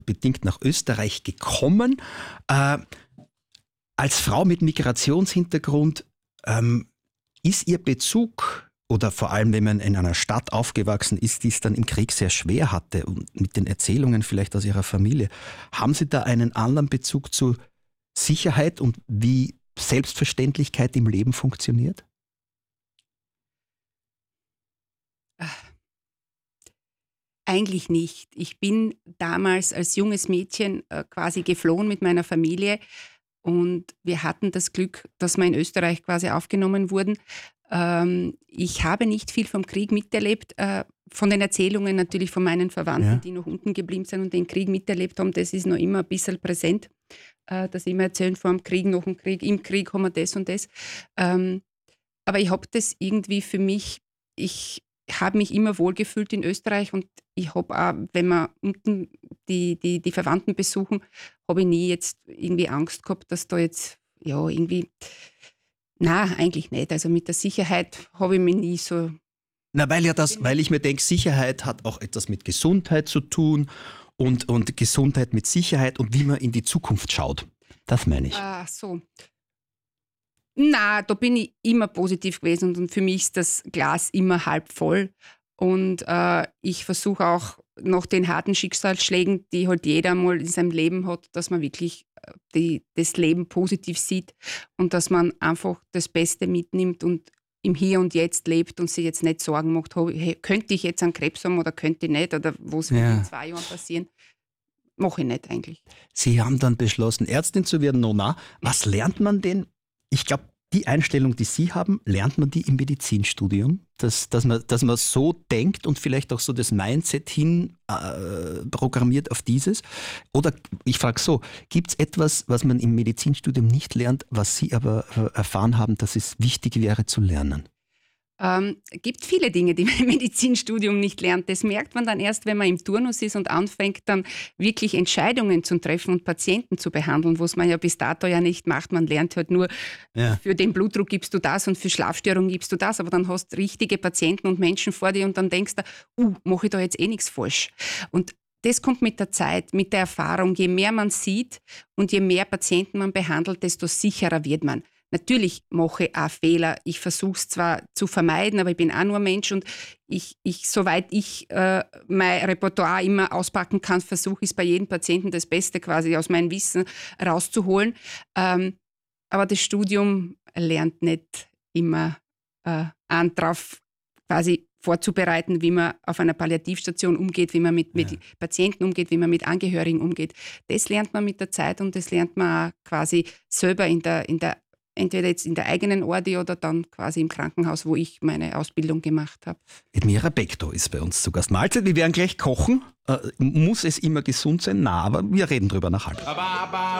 bedingt nach Österreich gekommen. Als Frau mit Migrationshintergrund ist Ihr Bezug, oder vor allem, wenn man in einer Stadt aufgewachsen ist, die es dann im Krieg sehr schwer hatte und mit den Erzählungen vielleicht aus Ihrer Familie, haben Sie da einen anderen Bezug zu Sicherheit und wie Selbstverständlichkeit im Leben funktioniert? Eigentlich nicht. Ich bin damals als junges Mädchen quasi geflohen mit meiner Familie und wir hatten das Glück, dass wir in Österreich quasi aufgenommen wurden. Ich habe nicht viel vom Krieg miterlebt, von den Erzählungen natürlich von meinen Verwandten, die noch unten geblieben sind und den Krieg miterlebt haben. Das ist noch immer ein bisschen präsent, dass sie immer erzählen vor dem Krieg, nach dem Krieg, im Krieg haben wir das und das. Aber ich habe das irgendwie für mich, ich habe mich immer wohlgefühlt in Österreich und ich habe auch, wenn wir unten die Verwandten besuchen, habe ich nie jetzt irgendwie Angst gehabt, dass da jetzt irgendwie. Nein, eigentlich nicht. Also mit der Sicherheit habe ich mich nie so. Na, weil ich mir denke, Sicherheit hat auch etwas mit Gesundheit zu tun und Gesundheit mit Sicherheit und wie man in die Zukunft schaut. Das meine ich. Ach so. Na, da bin ich immer positiv gewesen und für mich ist das Glas immer halb voll. Und ich versuche auch nach den harten Schicksalsschlägen, die halt jeder mal in seinem Leben hat, dass man wirklich das Leben positiv sieht und dass man einfach das Beste mitnimmt und im Hier und Jetzt lebt und sich jetzt nicht Sorgen macht, könnte ich jetzt einen Krebs haben oder könnte ich nicht oder was wird in 2 Jahren passieren. Mache ich nicht eigentlich. Sie haben dann beschlossen, Ärztin zu werden, Nona. Was lernt man denn? Ich glaube, die Einstellung, die Sie haben, lernt man die im Medizinstudium? Dass man so denkt und vielleicht auch so das Mindset hin programmiert auf dieses? Oder ich frage so, gibt es etwas, was man im Medizinstudium nicht lernt, was Sie aber erfahren haben, dass es wichtig wäre zu lernen? Gibt viele Dinge, die man im Medizinstudium nicht lernt. Das merkt man dann erst, wenn man im Turnus ist und anfängt, dann wirklich Entscheidungen zu treffen und Patienten zu behandeln, was man ja bis dato ja nicht macht. Man lernt halt nur, für den Blutdruck gibst du das und für Schlafstörungen gibst du das, aber dann hast du richtige Patienten und Menschen vor dir und dann denkst du, mache ich da jetzt eh nichts falsch. Und das kommt mit der Zeit, mit der Erfahrung. Je mehr man sieht und je mehr Patienten man behandelt, desto sicherer wird man. Natürlich mache ich auch Fehler. Ich versuche es zwar zu vermeiden, aber ich bin auch nur Mensch und soweit ich mein Repertoire immer auspacken kann, versuche ich es bei jedem Patienten das Beste quasi aus meinem Wissen rauszuholen. Aber das Studium lernt nicht immer an drauf quasi vorzubereiten, wie man auf einer Palliativstation umgeht, wie man mit Patienten umgeht, wie man mit Angehörigen umgeht. Das lernt man mit der Zeit und das lernt man auch quasi selber entweder jetzt in der eigenen Ordi oder dann quasi im Krankenhaus, wo ich meine Ausbildung gemacht habe. Edmira Bekto ist bei uns zu Gast. Mahlzeit, wir werden gleich kochen. Muss es immer gesund sein? Na, aber wir reden drüber nach halb.